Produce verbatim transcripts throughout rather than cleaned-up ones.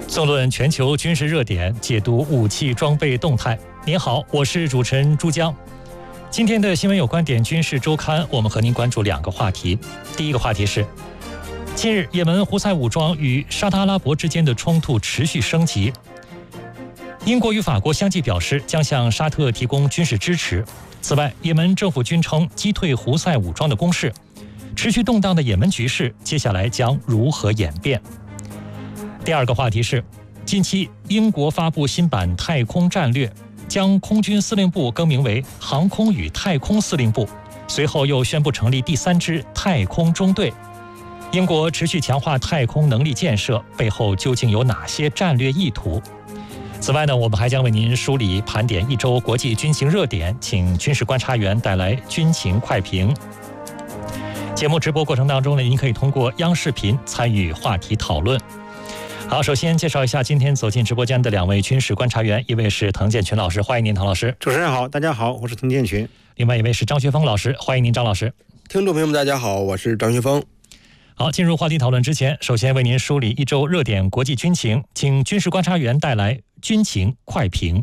纵论全球军事热点，解读武器装备动态。您好，我是主持人朱江。今天的新闻有观点军事周刊，我们和您关注两个话题。第一个话题是，近日也门胡塞武装与沙特阿拉伯之间的冲突持续升级。英国与法国相继表示将向沙特提供军事支持。此外，也门政府军称击退胡塞武装的攻势。持续动荡的也门局势，接下来将如何演变？第二个话题是，近期英国发布新版太空战略，将空军司令部更名为航空与太空司令部，随后又宣布成立第三支太空中队。英国持续强化太空能力建设，背后究竟有哪些战略意图？此外呢，我们还将为您梳理盘点一周国际军情热点，请军事观察员带来军情快评。节目直播过程当中呢，您可以通过央视频参与话题讨论。好，首先介绍一下今天走进直播间的两位军事观察员，一位是滕建群老师，欢迎您，滕老师。 主持人好，大家好，我是滕建群。 另外一位是张学峰老师，欢迎您，张老师。 听众朋友们大家好，我是张学峰。 好，进入话题讨论之前，首先为您梳理一周热点国际军情，请军事观察员带来军情快评。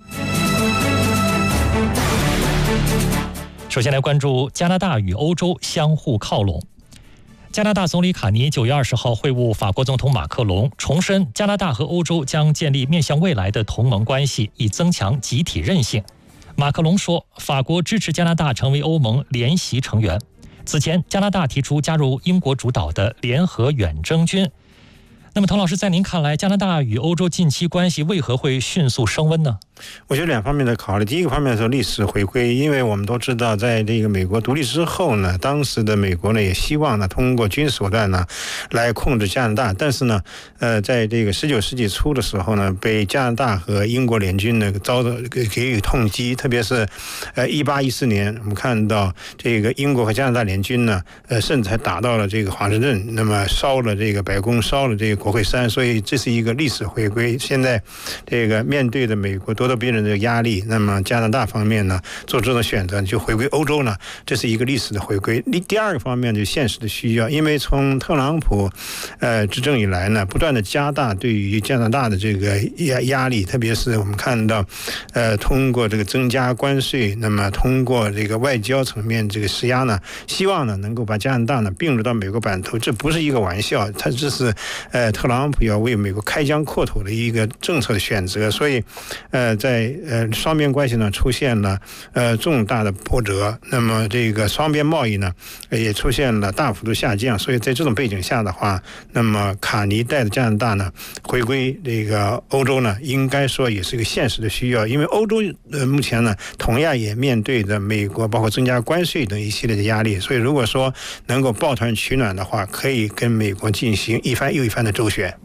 首先来关注加拿大与欧洲相互靠拢。加拿大总理卡尼九月二十号会晤法国总统马克龙，重申加拿大和欧洲将建立面向未来的同盟关系，以增强集体韧性。马克龙说，法国支持加拿大成为欧盟联席成员。此前，加拿大提出加入英国主导的联合远征军。那么，滕老师，在您看来，加拿大与欧洲近期关系为何会迅速升温呢？ 我觉得两方面的考虑。第一个方面是历史回归，因为我们都知道，在这个美国独立之后呢，当时的美国呢也希望呢通过军事手段呢来控制加拿大，但是呢，呃，在这个十九世纪初的时候呢，被加拿大和英国联军呢遭到给予痛击，特别是呃一八一四年，我们看到这个英国和加拿大联军呢，呃，甚至还打到了这个华盛顿，那么烧了这个白宫，烧了这个国会山，所以这是一个历史回归。现在这个面对着美国多咄逼人的压力，那么加拿大方面呢做这种选择，就回归欧洲呢，这是一个历史的回归。第二个方面就现实的需要，因为从特朗普呃执政以来呢，不断的加大对于加拿大的这个压压力，特别是我们看到呃通过这个增加关税，那么通过这个外交层面这个施压呢，希望呢能够把加拿大呢并入到美国版图，这不是一个玩笑，它这是呃特朗普要为美国开疆扩土的一个政策的选择，所以呃在呃双边关系呢出现了呃重大的波折，那么这个双边贸易呢也出现了大幅度下降，所以在这种背景下的话，那么卡尼带着加拿大呢回归这个欧洲呢，应该说也是一个现实的需要，因为欧洲呃目前呢同样也面对着美国包括增加关税等一系列的压力，所以如果说能够抱团取暖的话，可以跟美国进行一番又一番的周旋。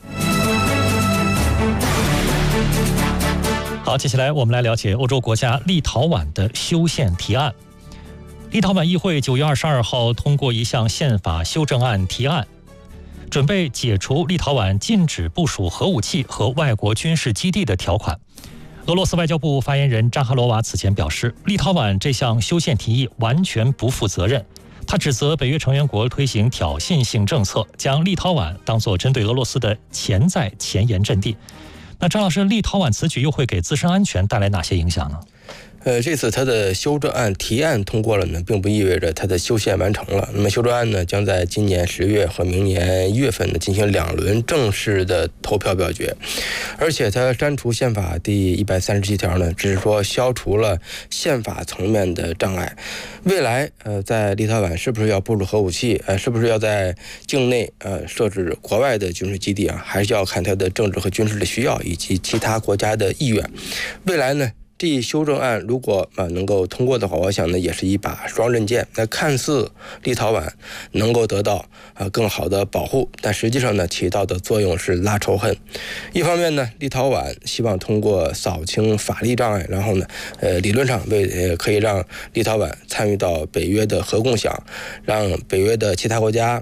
好，接下来我们来了解欧洲国家立陶宛的修宪提案。立陶宛议会九月二十二号通过一项宪法修正案提案，准备解除立陶宛禁止部署核武器和外国军事基地的条款。俄罗斯外交部发言人扎哈罗娃此前表示，立陶宛这项修宪提议完全不负责任。他指责北约成员国推行挑衅性政策，将立陶宛当作针对俄罗斯的潜在前沿阵地。那张老师，立陶宛此举又会给自身安全带来哪些影响呢？ 呃，这次它的修正案提案通过了呢，并不意味着它的修宪完成了。那么修正案呢，将在今年十月和明年一月份呢进行两轮正式的投票表决。而且它删除宪法第一百三十七条呢，只是说消除了宪法层面的障碍。未来呃，在立陶宛是不是要部署核武器，呃，是不是要在境内呃设置国外的军事基地啊，还是要看它的政治和军事的需要以及其他国家的意愿。未来呢，这一修正案如果啊能够通过的话，我想呢也是一把双刃剑。那看似立陶宛能够得到啊更好的保护，但实际上呢起到的作用是拉仇恨。一方面呢，立陶宛希望通过扫清法律障碍，然后呢呃理论上为呃可以让立陶宛参与到北约的核共享，让北约的其他国家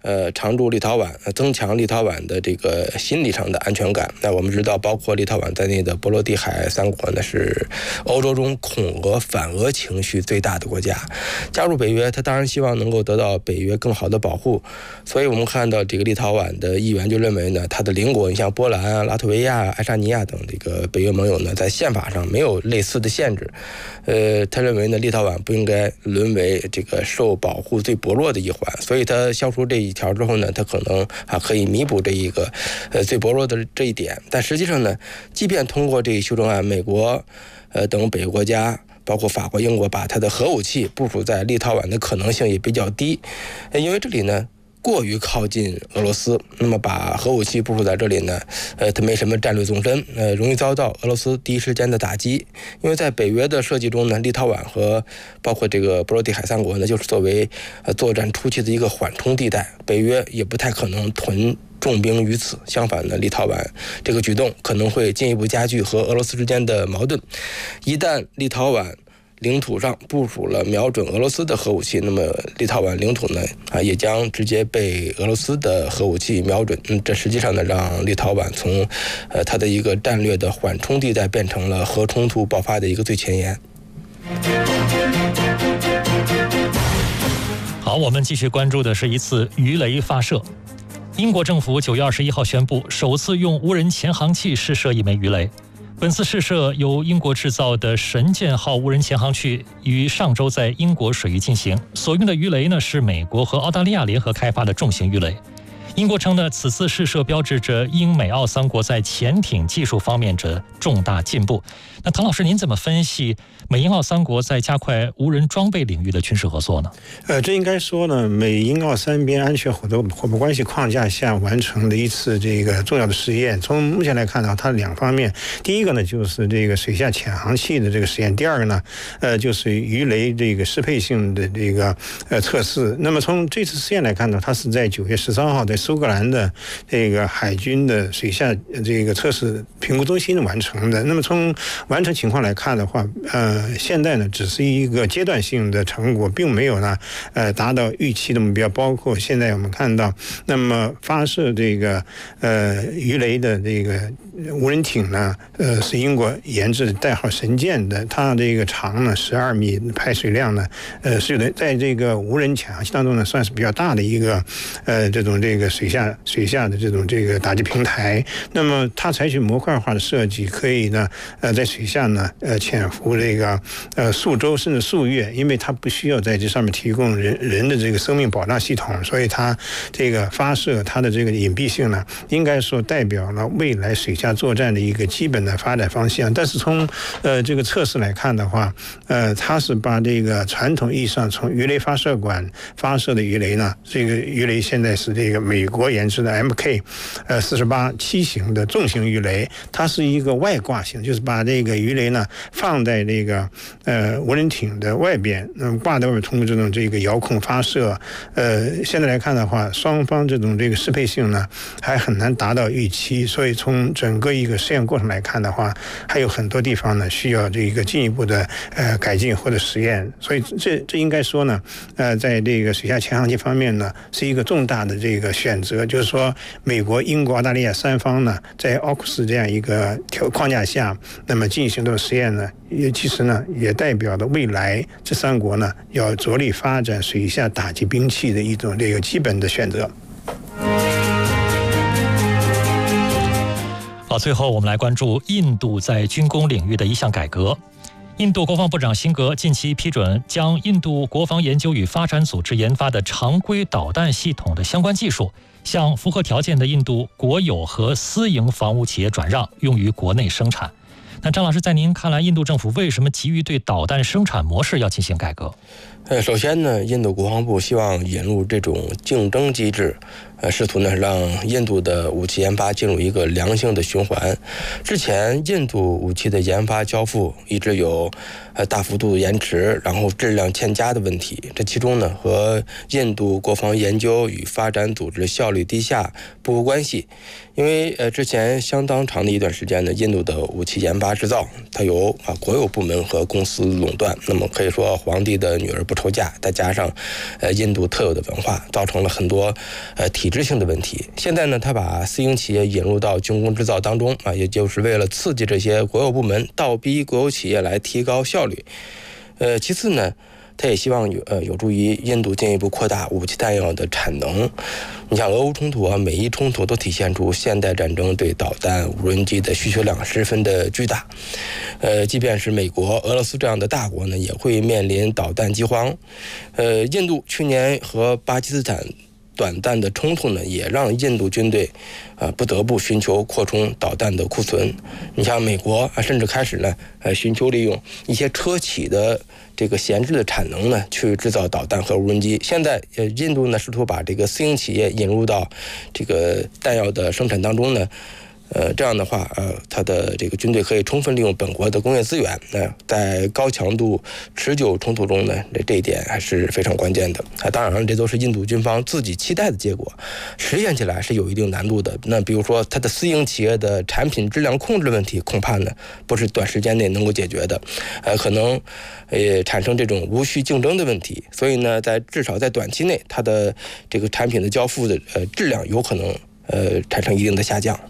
呃，常驻立陶宛，增强立陶宛的这个心理上的安全感。那我们知道，包括立陶宛在内的波罗的海三国呢，是欧洲中恐俄反俄情绪最大的国家。加入北约，他当然希望能够得到北约更好的保护。所以我们看到这个立陶宛的议员就认为呢，他的邻国，你像波兰啊、拉脱维亚、爱沙尼亚等这个北约盟友呢，在宪法上没有类似的限制。呃，他认为呢，立陶宛不应该沦为这个受保护最薄弱的一环。所以他消除这一条之后呢，他可能啊可以弥补这一个呃最薄弱的这一点。但实际上呢，即便通过这一修正案，美国呃等北约国家，包括法国、英国，把它的核武器部署在立陶宛的可能性也比较低，因为这里呢过于靠近俄罗斯，那么把核武器部署在这里呢，呃，它没什么战略纵深，呃，容易遭到俄罗斯第一时间的打击。因为在北约的设计中呢，立陶宛和包括这个波罗的海三国呢，就是作为呃作战初期的一个缓冲地带，北约也不太可能屯重兵于此。相反呢，立陶宛这个举动可能会进一步加剧和俄罗斯之间的矛盾。一旦立陶宛领土上部署了瞄准俄罗斯的核武器，那么立陶宛领土呢啊也将直接被俄罗斯的核武器瞄准。嗯，这实际上呢让立陶宛从呃它的一个战略的缓冲地带变成了核冲突爆发的一个最前沿。 好，我们继续关注的是一次鱼雷发射。英国政府九月二十一号宣布，首次用无人潜航器试射一枚鱼雷。本次试射由英国制造的神剑号无人潜航器于上周在英国水域进行，所用的鱼雷呢是美国和澳大利亚联合开发的重型鱼雷。英国称呢，此次试射标志着英美澳三国在潜艇技术方面的重大进步。那唐老师，您怎么分析美英澳三国在加快无人装备领域的军事合作呢？ 呃，这应该说呢，美英澳三边安全伙伴伙伴关系框架下完成的一次这个重要的实验。从目前来看呢，它两方面，第一个呢就是这个水下潜航器的这个实验，第二个呢，呃，就是鱼雷这个适配性的这个呃测试。那么从这次实验来看呢，它是在九月十三号在苏格兰的这个海军的水下这个测试评估中心完成的。那么从完成情况来看的话，呃，现在呢只是一个阶段性的成果，并没有呢呃达到预期的目标。包括现在我们看到，那么发射这个呃鱼雷的这个无人艇呢，呃是英国研制的，代号神剑的，它这个长呢十二米，排水量呢呃是的，在这个无人潜航器当中呢算是比较大的一个呃这种这个水下水下的这种这个打击平台。那么它采取模块化的设计，可以呢呃在水下呢呃潜伏这个呃数周甚至数月，因为它不需要在这上面提供人人的这个生命保障系统，所以它这个发射它的这个隐蔽性呢，应该说代表了未来水下作战的一个基本的发展方向。但是从呃这个测试来看的话，呃它是把这个传统意义上从鱼雷发射管发射的鱼雷呢，这个鱼雷现在是这个美国研制的 M K 呃四十八七型的重型鱼雷，它是一个外挂型，就是把这个鱼雷呢放在这个呃无人艇的外边，那么挂在外边，通过这种这个遥控发射。呃，现在来看的话，双方这种这个适配性呢还很难达到预期，所以从整个一个实验过程来看的话，还有很多地方呢需要这个进一步的呃改进或者实验。所以这这应该说呢，呃，在这个水下潜航器方面呢，是一个重大的这个选择，就是说美国、英国、澳大利亚三方呢，在奥库斯这样一个条框架下，那么进行这个实验呢，也其实呢也代表了未来这三国呢要着力发展水下打击兵器的一种这个基本的选择。 好，最后我们来关注印度在军工领域的一项改革。印度国防部长辛格近期批准将印度国防研究与发展组织研发的常规导弹系统的相关技术向符合条件的印度国有和私营防务企业转让，用于国内生产。那张老师，在您看来，印度政府为什么急于对导弹生产模式要进行改革？ 呃，首先呢，印度国防部希望引入这种竞争机制，呃，试图呢让印度的武器研发进入一个良性的循环。之前印度武器的研发交付一直有呃大幅度延迟，然后质量欠佳的问题。这其中呢，和印度国防研究与发展组织效率低下不无关系。因为呃之前相当长的一段时间呢，印度的武器研发制造它由啊国有部门和公司垄断，那么可以说皇帝的女儿不筹价，再加上呃印度特有的文化，造成了很多呃体制性的问题。现在呢，他把私营企业引入到军工制造当中啊，也就是为了刺激这些国有部门，倒逼国有企业来提高效率。呃，其次呢，他也希望有呃有助于印度进一步扩大武器弹药的产能。你像俄乌冲突啊，美伊冲突都体现出现代战争对导弹、无人机的需求量十分的巨大。呃，即便是美国、俄罗斯这样的大国呢，也会面临导弹饥荒。呃，印度去年和巴基斯坦短暂的冲突呢，也让印度军队啊、呃、不得不寻求扩充导弹的库存。你像美国啊，甚至开始呢，呃，寻求利用一些车企的这个闲置的产能呢，去制造导弹和无人机。现在呃，印度呢试图把这个私营企业引入到这个弹药的生产当中呢。呃，这样的话，呃，它的这个军队可以充分利用本国的工业资源，那、呃、在高强度持久冲突中呢，这这一点还是非常关键的啊。当然了，这都是印度军方自己期待的结果，实现起来是有一定难度的。那比如说，它的私营企业的产品质量控制问题，恐怕呢不是短时间内能够解决的，呃，可能呃产生这种无序竞争的问题。所以呢，在至少在短期内，它的这个产品的交付的呃质量有可能呃产生一定的下降。